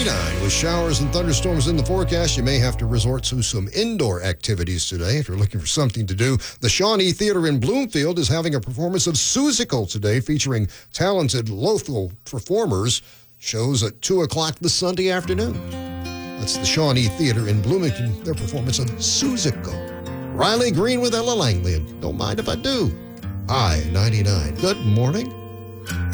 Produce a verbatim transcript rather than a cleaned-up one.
ninety-nine. With showers and thunderstorms in the forecast, you may have to resort to some indoor activities today if you're looking for something to do. The Shawnee Theater in Bloomfield is having a performance of Seussical today featuring talented local performers. Shows at two o'clock this Sunday afternoon. That's the Shawnee Theater in Bloomington, their performance of Seussical. Riley Green with Ella Langley, and don't mind if I do. I ninety-nine. Good morning.